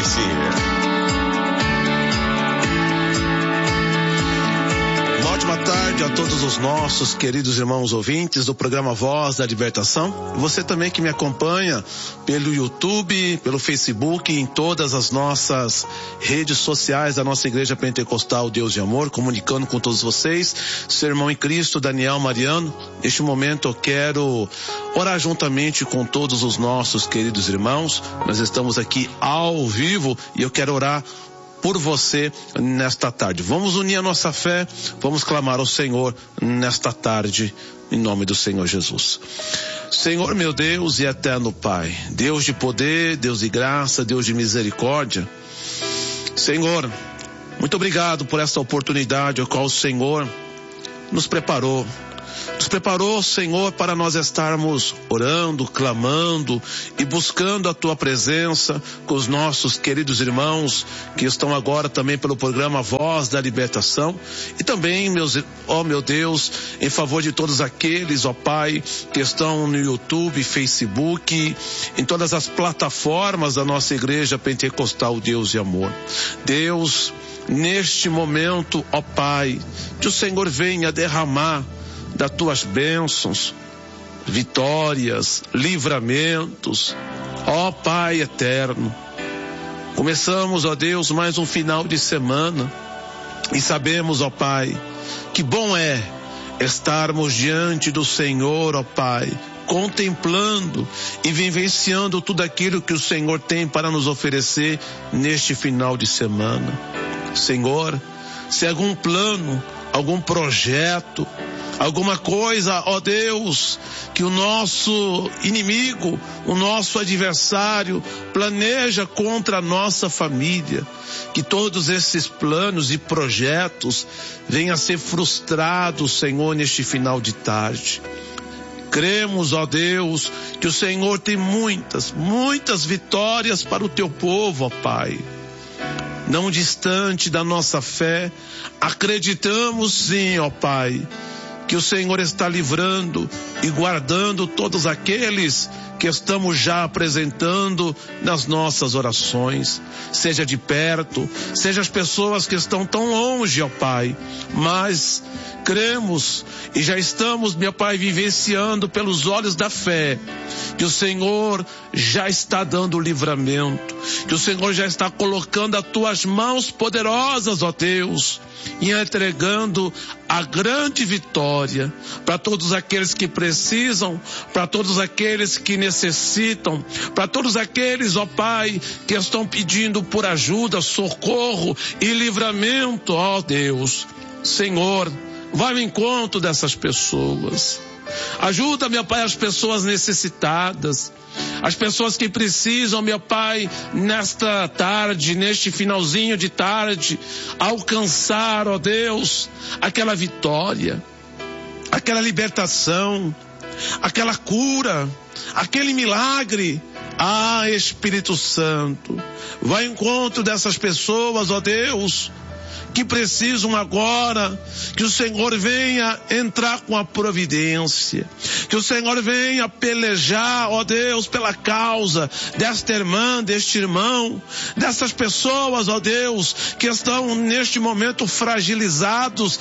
acontecer. Ótima tarde a todos os nossos queridos irmãos ouvintes do programa Voz da Libertação. Você também que me acompanha pelo YouTube, pelo Facebook, em todas as nossas redes sociais da nossa Igreja Pentecostal Deus de Amor, comunicando com todos vocês. Seu irmão em Cristo, Daniel Mariano. Neste momento eu quero orar juntamente com todos os nossos queridos irmãos. Nós estamos aqui ao vivo e eu quero orar por você nesta tarde. Vamos unir a nossa fé, vamos clamar ao Senhor nesta tarde, em nome do Senhor Jesus. Senhor meu Deus e eterno Pai, Deus de poder, Deus de graça, Deus de misericórdia. Senhor, muito obrigado por esta oportunidade a qual o Senhor nos preparou. Nos preparou, Senhor, para nós estarmos orando, clamando e buscando a Tua presença com os nossos queridos irmãos que estão agora também pelo programa Voz da Libertação e também, meu Deus, em favor de todos aqueles, ó Pai, que estão no YouTube, Facebook, em todas as plataformas da nossa Igreja Pentecostal Deus de Amor. Deus, neste momento, ó Pai, que o Senhor venha derramar das tuas bênçãos, vitórias, livramentos, ó Pai eterno. Começamos, ó Deus, mais um final de semana e sabemos, ó Pai, que bom é estarmos diante do Senhor, ó Pai, contemplando e vivenciando tudo aquilo que o Senhor tem para nos oferecer neste final de semana. Senhor, se algum plano, algum projeto, alguma coisa, ó Deus, que o nosso inimigo, o nosso adversário planeja contra a nossa família, que todos esses planos e projetos venham a ser frustrados, Senhor, neste final de tarde. Cremos, ó Deus, que o Senhor tem muitas vitórias para o teu povo, ó Pai. Não distante da nossa fé, acreditamos sim, ó Pai, que o Senhor está livrando e guardando todos aqueles que estamos já apresentando nas nossas orações, seja de perto, seja as pessoas que estão tão longe, ó Pai, mas cremos e já estamos, meu Pai, vivenciando pelos olhos da fé, que o Senhor já está dando o livramento, que o Senhor já está colocando as tuas mãos poderosas, ó Deus, e entregando a grande vitória para todos aqueles que precisam, para todos aqueles que necessitam, para todos aqueles, ó Pai, que estão pedindo por ajuda, socorro e livramento, ó Deus. Senhor, vai ao encontro dessas pessoas. Ajuda, meu Pai, as pessoas necessitadas, as pessoas que precisam, meu Pai, nesta tarde, neste finalzinho de tarde, alcançar, ó Deus, aquela vitória, aquela libertação, aquela cura, aquele milagre. Ah, Espírito Santo, vai ao encontro dessas pessoas, ó Deus, que precisam agora, que o Senhor venha entrar com a providência, que o Senhor venha pelejar, ó Deus, pela causa desta irmã, deste irmão, dessas pessoas, ó Deus, que estão neste momento fragilizadas,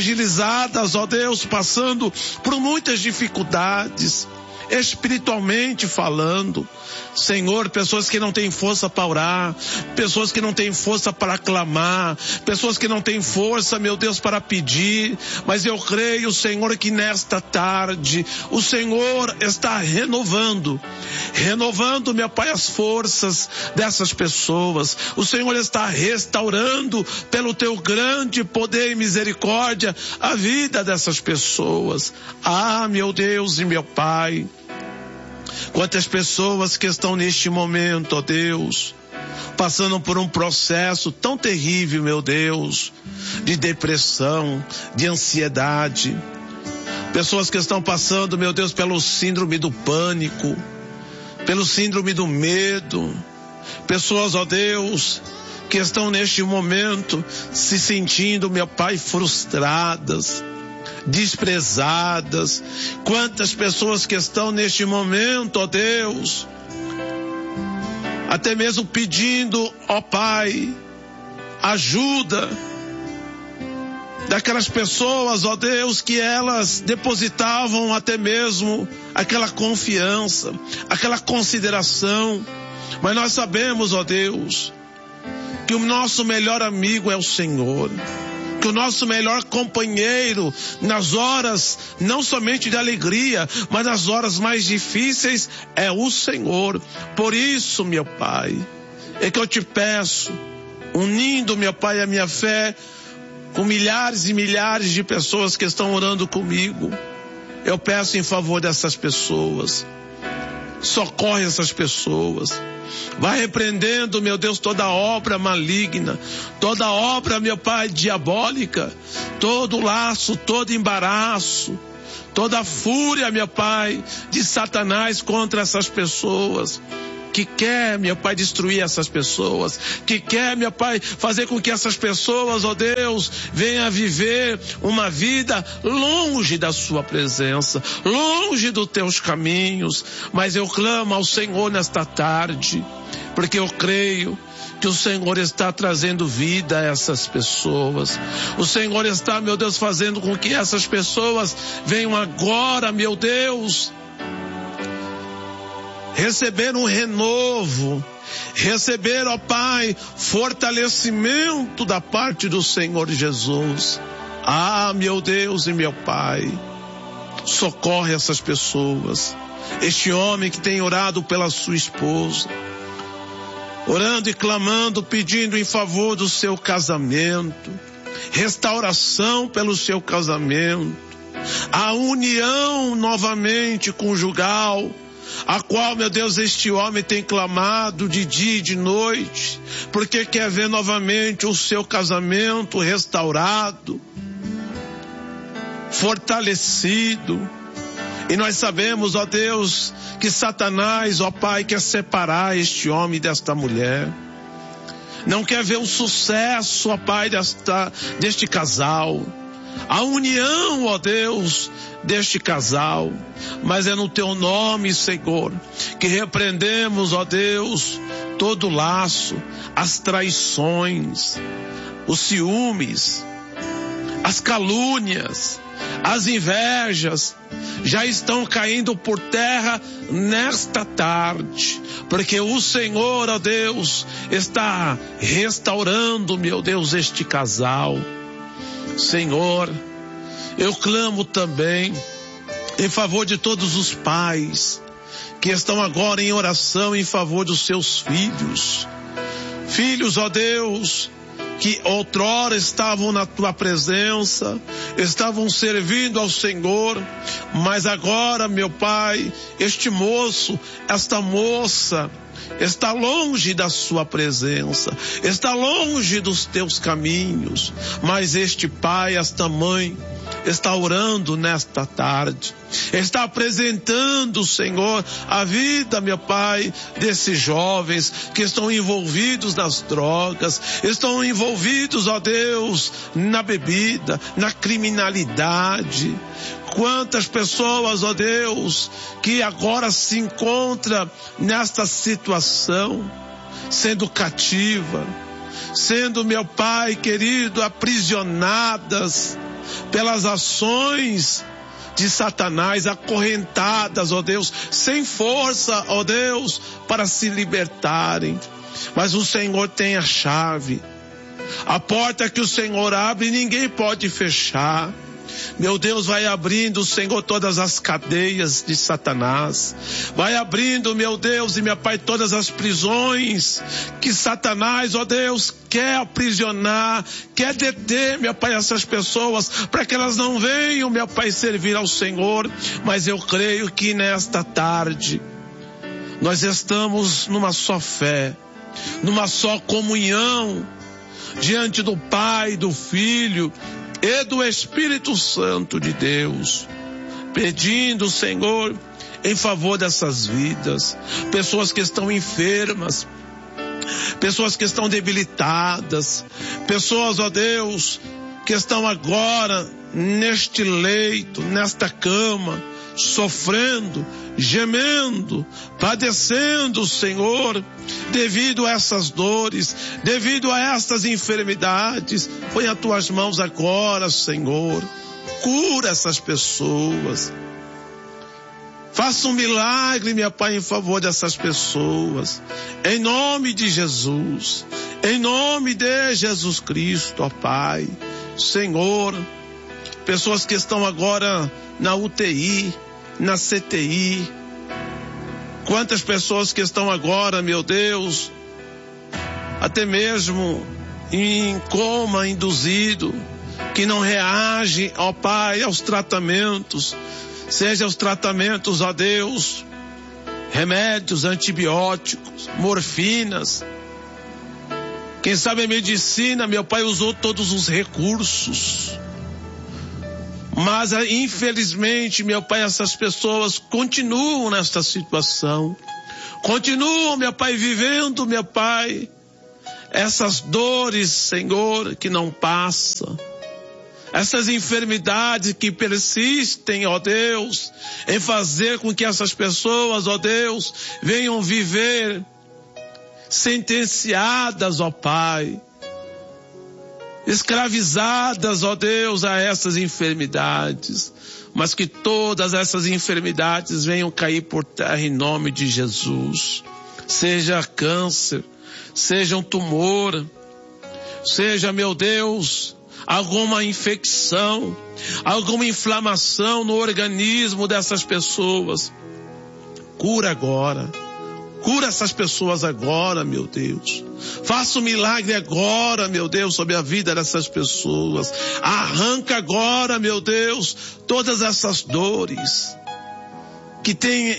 ó Deus, passando por muitas dificuldades, espiritualmente falando. Senhor, pessoas que não têm força para orar, pessoas que não têm força para clamar, pessoas que não têm força, meu Deus, para pedir, mas eu creio, Senhor, que nesta tarde o Senhor está renovando, meu Pai, as forças dessas pessoas. O Senhor está restaurando pelo teu grande poder e misericórdia a vida dessas pessoas. Ah, meu Deus e meu Pai, quantas pessoas que estão neste momento, ó Deus, passando por um processo tão terrível, meu Deus, de depressão, de ansiedade. Pessoas que estão passando, meu Deus, pelo síndrome do pânico, pelo síndrome do medo. Pessoas, ó Deus, que estão neste momento se sentindo, meu Pai, frustradas, desprezadas. Quantas pessoas que estão neste momento, ó Deus, até mesmo pedindo, ó Pai, ajuda daquelas pessoas, ó Deus, que elas depositavam até mesmo aquela confiança, aquela consideração. Mas nós sabemos, ó Deus, que o nosso melhor amigo é o Senhor, que o nosso melhor companheiro nas horas não somente de alegria, mas nas horas mais difíceis é o Senhor. Por isso, meu Pai, é que eu te peço, unindo, meu Pai, a minha fé com milhares e milhares de pessoas que estão orando comigo, eu peço em favor dessas pessoas, socorre essas pessoas, vai repreendendo, meu Deus, toda obra maligna, toda obra, meu Pai, diabólica, todo laço, todo embaraço, toda fúria, meu Pai, de Satanás contra essas pessoas, que quer, meu Pai, destruir essas pessoas, que quer, meu Pai, fazer com que essas pessoas, ó Deus, venham a viver uma vida longe da sua presença, longe dos teus caminhos. Mas eu clamo ao Senhor nesta tarde, porque eu creio que o Senhor está trazendo vida a essas pessoas. O Senhor está, meu Deus, fazendo com que essas pessoas venham agora, meu Deus, receber um renovo, receber, ó Pai, fortalecimento da parte do Senhor Jesus. Ah, meu Deus e meu Pai, socorre essas pessoas. Este homem que tem orado pela sua esposa, orando e clamando, pedindo em favor do seu casamento, restauração pelo seu casamento, a união novamente conjugal, a qual, meu Deus, este homem tem clamado de dia e de noite, porque quer ver novamente o seu casamento restaurado, fortalecido. E nós sabemos, ó Deus, que Satanás, ó Pai, quer separar este homem desta mulher. Não quer ver o sucesso, ó Pai, deste casal. A união, ó Deus, deste casal. Mas é no teu nome, Senhor, que repreendemos, ó Deus, todo laço, as traições, os ciúmes, as calúnias, as invejas, já estão caindo por terra nesta tarde, porque o Senhor, ó Deus, está restaurando, meu Deus, este casal. Senhor, eu clamo também em favor de todos os pais que estão agora em oração em favor dos seus filhos. Filhos, ó Deus, que outrora estavam na tua presença, estavam servindo ao Senhor, mas agora, meu Pai, este moço, esta moça, está longe da sua presença, está longe dos teus caminhos, mas este pai, esta mãe, está orando nesta tarde, está apresentando, Senhor, a vida, meu Pai, desses jovens que estão envolvidos nas drogas, estão envolvidos, ó Deus, na bebida, na criminalidade. Quantas pessoas, ó Deus, que agora se encontram nesta situação, sendo cativa, sendo, meu Pai querido, aprisionadas pelas ações de Satanás, acorrentadas, ó Deus, sem força, ó Deus, para se libertarem. Mas o Senhor tem a chave. A porta que o Senhor abre, ninguém pode fechar. Meu Deus, vai abrindo, Senhor, todas as cadeias de Satanás. Vai abrindo, meu Deus e meu Pai, todas as prisões que Satanás, ó Deus, quer aprisionar, quer deter, meu Pai, essas pessoas, para que elas não venham, meu Pai, servir ao Senhor. Mas eu creio que nesta tarde, nós estamos numa só fé, numa só comunhão, diante do Pai, do Filho e do Espírito Santo de Deus, pedindo, Senhor, em favor dessas vidas, pessoas que estão enfermas, pessoas que estão debilitadas, pessoas, ó Deus, que estão agora neste leito, nesta cama, sofrendo, gemendo, padecendo, Senhor, devido a essas dores, devido a essas enfermidades. Põe as tuas mãos agora, Senhor. Cura essas pessoas. Faça um milagre, meu Pai, em favor dessas pessoas. Em nome de Jesus. Em nome de Jesus Cristo, ó Pai. Senhor, pessoas que estão agora na UTI, na CTI. Quantas pessoas que estão agora, meu Deus, até mesmo em coma induzido, que não reagem, ó Pai, aos tratamentos. Seja os tratamentos, ó Deus, remédios, antibióticos, morfinas. Quem sabe a medicina, meu Pai, usou todos os recursos. Mas, infelizmente, meu Pai, essas pessoas continuam nesta situação. Continuam, meu Pai, vivendo, meu Pai, essas dores, Senhor, que não passam. Essas enfermidades que persistem, ó Deus, em fazer com que essas pessoas, ó Deus, venham viver sentenciadas, ó Pai, escravizadas, ó Deus, a essas enfermidades, mas que todas essas enfermidades venham cair por terra em nome de Jesus. Seja câncer, seja um tumor, seja, meu Deus, alguma infecção, alguma inflamação no organismo dessas pessoas. Cura agora. Cura essas pessoas agora, meu Deus. Faça um milagre agora, meu Deus, sobre a vida dessas pessoas. Arranca agora, meu Deus, todas essas dores que têm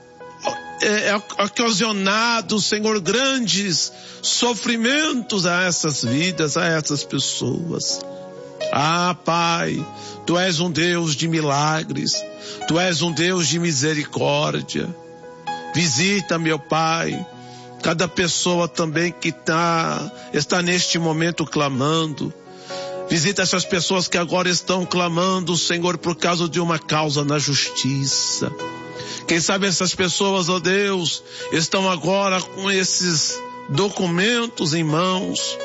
ocasionado, Senhor, grandes sofrimentos a essas vidas, a essas pessoas. Ah, Pai, Tu és um Deus de milagres, Tu és um Deus de misericórdia. Visita, meu Pai, cada pessoa também que está neste momento clamando. Visita essas pessoas que agora estão clamando, Senhor, por causa de uma causa na justiça. Quem sabe essas pessoas, ó Deus, estão agora com esses documentos em mãos,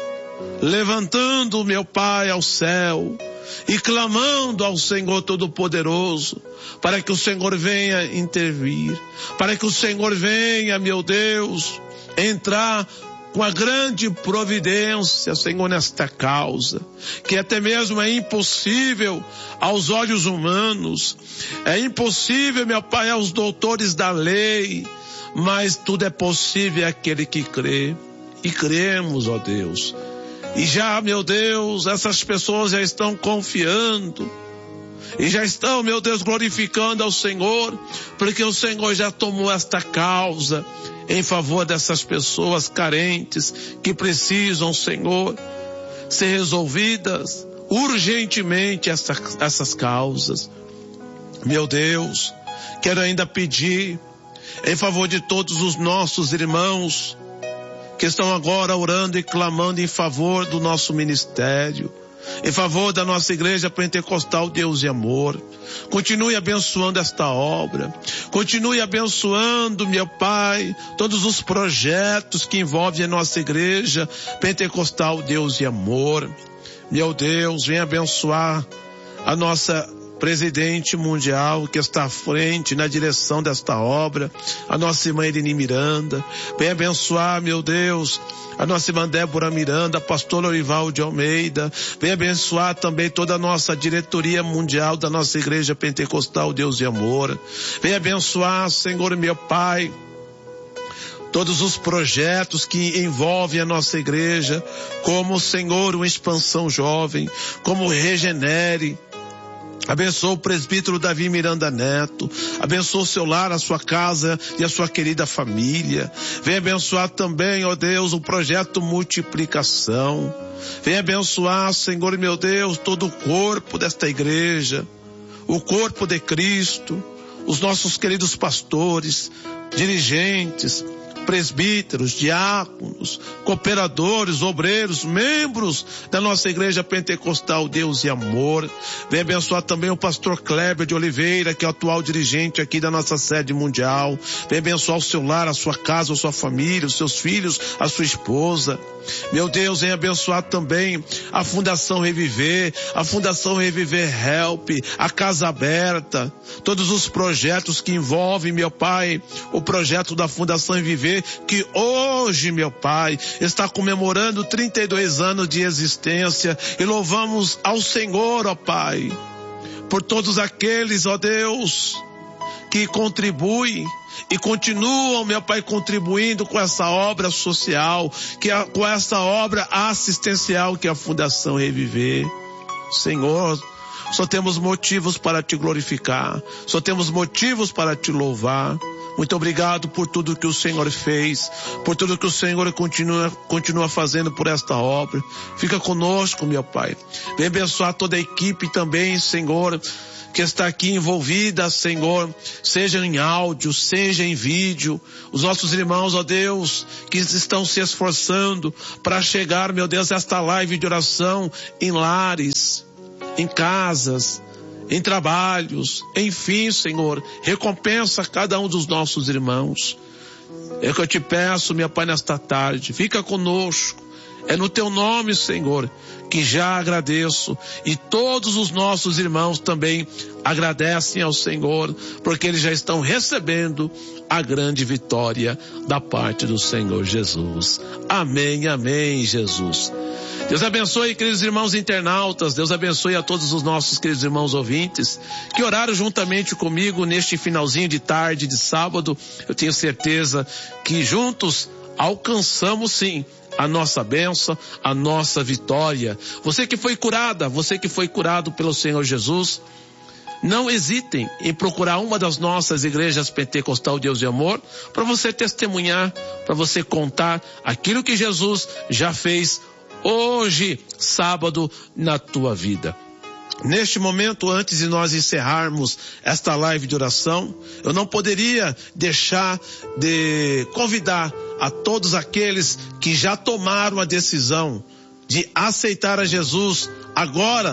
levantando, meu Pai, ao céu e clamando ao Senhor Todo-Poderoso, para que o Senhor venha intervir, para que o Senhor venha, meu Deus, entrar com a grande providência, Senhor, nesta causa, que até mesmo é impossível aos olhos humanos, é impossível, meu Pai, aos doutores da lei, mas tudo é possível àquele que crê, e cremos, ó Deus. E já, meu Deus, essas pessoas já estão confiando, e já estão, meu Deus, glorificando ao Senhor, porque o Senhor já tomou esta causa em favor dessas pessoas carentes que precisam, Senhor, ser resolvidas urgentemente essas causas. Meu Deus, quero ainda pedir em favor de todos os nossos irmãos que estão agora orando e clamando em favor do nosso ministério, em favor da nossa igreja pentecostal Deus e Amor. Continue abençoando esta obra, continue abençoando, meu Pai, todos os projetos que envolvem a nossa igreja pentecostal Deus e Amor. Meu Deus, venha abençoar a nossa presidente mundial que está à frente, na direção desta obra, a nossa irmã Irene Miranda. Venha abençoar, meu Deus, a nossa irmã Débora Miranda, a pastora Orivaldo de Almeida. Venha abençoar também toda a nossa diretoria mundial da nossa igreja pentecostal Deus e Amor. Venha abençoar, Senhor, meu Pai, todos os projetos que envolvem a nossa igreja, como, Senhor, uma expansão jovem, como Regenere. Abençoa o presbítero Davi Miranda Neto, abençoa o seu lar, a sua casa e a sua querida família. Vem abençoar também, ó Deus, o projeto Multiplicação. Vem abençoar, Senhor meu Deus, todo o corpo desta igreja, o corpo de Cristo, os nossos queridos pastores, dirigentes, presbíteros, diáconos, cooperadores, obreiros, membros da nossa igreja pentecostal Deus e Amor. Vem abençoar também o pastor Kleber de Oliveira, que é o atual dirigente aqui da nossa sede mundial. Vem abençoar o seu lar, a sua casa, a sua família, os seus filhos, a sua esposa. Meu Deus, vem abençoar também a Fundação Reviver, a Fundação Reviver Help, a Casa Aberta, todos os projetos que envolvem, meu Pai, o projeto da Fundação Reviver, que hoje, meu Pai, está comemorando 32 anos de existência, e louvamos ao Senhor, ó Pai, por todos aqueles, ó Deus, que contribuem e continuam, meu Pai, contribuindo com essa obra social, com essa obra assistencial que é a Fundação Reviver. Senhor, só temos motivos para te glorificar, só temos motivos para te louvar. Muito obrigado por tudo que o Senhor fez, por tudo que o Senhor continua fazendo por esta obra. Fica conosco, meu Pai. Vem abençoar toda a equipe também, Senhor, que está aqui envolvida, Senhor, seja em áudio, seja em vídeo. Os nossos irmãos, ó Deus, que estão se esforçando para chegar, meu Deus, a esta live de oração em lares, em casas, em trabalhos, enfim, Senhor, recompensa cada um dos nossos irmãos. É o que eu te peço, meu Pai, nesta tarde. Fica conosco. É no teu nome, Senhor, que já agradeço, e todos os nossos irmãos também agradecem ao Senhor, porque eles já estão recebendo a grande vitória da parte do Senhor Jesus. Amém, amém, Jesus. Deus abençoe, queridos irmãos internautas, Deus abençoe a todos os nossos queridos irmãos ouvintes, que oraram juntamente comigo neste finalzinho de tarde de sábado. Eu tenho certeza que juntos alcançamos sim a nossa bênção, a nossa vitória. Você que foi curada, você que foi curado pelo Senhor Jesus, não hesitem em procurar uma das nossas igrejas pentecostal Deus e Amor, para você testemunhar, para você contar aquilo que Jesus já fez hoje, sábado, na tua vida. Neste momento, antes de nós encerrarmos esta live de oração, eu não poderia deixar de convidar a todos aqueles que já tomaram a decisão de aceitar a Jesus agora,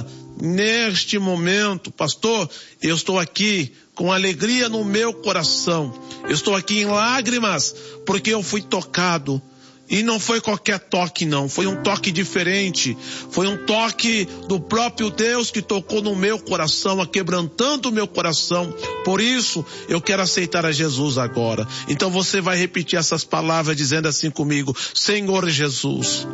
neste momento. Pastor, eu estou aqui com alegria no meu coração, eu estou aqui em lágrimas, porque eu fui tocado. E não foi qualquer toque não, foi um toque diferente, foi um toque do próprio Deus que tocou no meu coração, aquebrantando o meu coração. Por isso, eu quero aceitar a Jesus agora. Então você vai repetir essas palavras dizendo assim comigo: Senhor Jesus,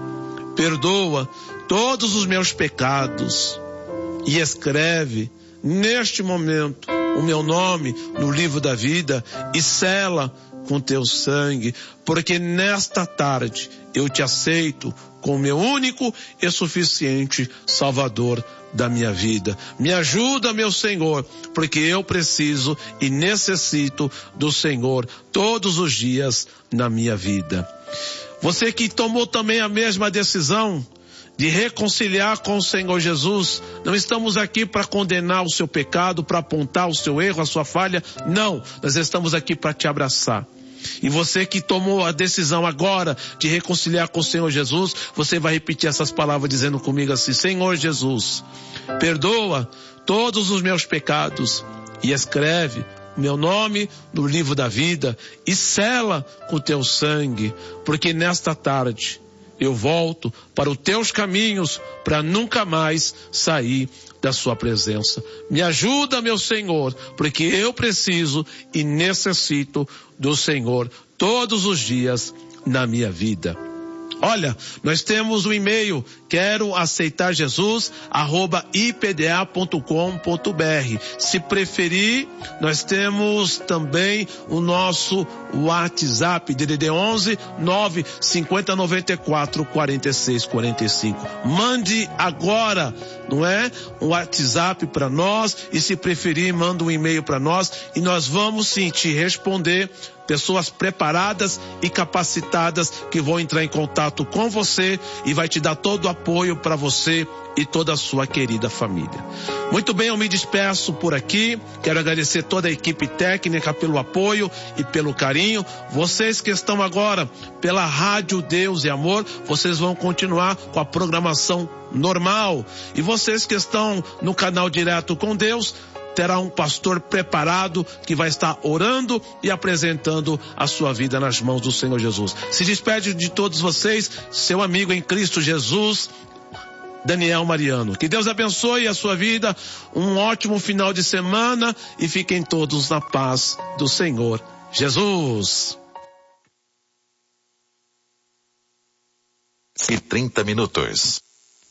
perdoa todos os meus pecados e escreve neste momento o meu nome no livro da vida e sela com teu sangue, porque nesta tarde eu te aceito como meu único e suficiente Salvador da minha vida. Me ajuda, meu Senhor, porque eu preciso e necessito do Senhor todos os dias na minha vida. Você que tomou também a mesma decisão de reconciliar com o Senhor Jesus, não estamos aqui para condenar o seu pecado, para apontar o seu erro, a sua falha, não, nós estamos aqui para te abraçar. E você que tomou a decisão agora de reconciliar com o Senhor Jesus, você vai repetir essas palavras dizendo comigo assim: Senhor Jesus, perdoa todos os meus pecados e escreve meu nome no livro da vida e sela com teu sangue, porque nesta tarde eu volto para os teus caminhos para nunca mais sair da sua presença. Me ajuda, meu Senhor, porque eu preciso e necessito do Senhor todos os dias na minha vida. Olha, nós temos um e-mail, quero aceitar Jesus, @ipda.com.br. Se preferir, nós temos também o nosso WhatsApp, DDD 11 950 94 46 45. Mande agora, não é? Um WhatsApp para nós, e se preferir, manda um e-mail para nós, e nós vamos sim te responder pessoas preparadas e capacitadas que vão entrar em contato com você e vai te dar todo o apoio para você e toda a sua querida família. Muito bem, eu me despeço por aqui. Quero agradecer toda a equipe técnica pelo apoio e pelo carinho. Vocês que estão agora pela Rádio Deus e Amor, vocês vão continuar com a programação normal. E vocês que estão no canal Direto com Deus, terá um pastor preparado que vai estar orando e apresentando a sua vida nas mãos do Senhor Jesus. Se despede de todos vocês, seu amigo em Cristo Jesus, Daniel Mariano. Que Deus abençoe a sua vida, um ótimo final de semana e fiquem todos na paz do Senhor Jesus. E 30 minutos.